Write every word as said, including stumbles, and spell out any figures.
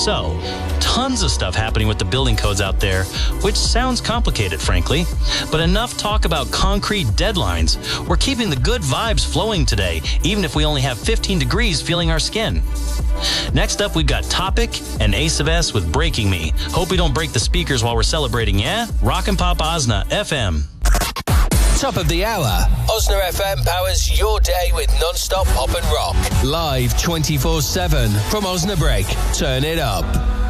So, tons of stuff happening with the building codes out there, which sounds complicated, frankly. But enough talk about concrete deadlines. We're keeping the good vibes flowing today, even if we only have fifteen degrees feeling our skin. Next up, we've got Topic and Ace of S with Breaking Me. Hope we don't break the speakers while we're celebrating, yeah? Rockin' Pop Osna F M. Top of the hour. Osna F M powers your day with non-stop pop and rock. Live twenty-four seven from Osnabrück. Turn it up.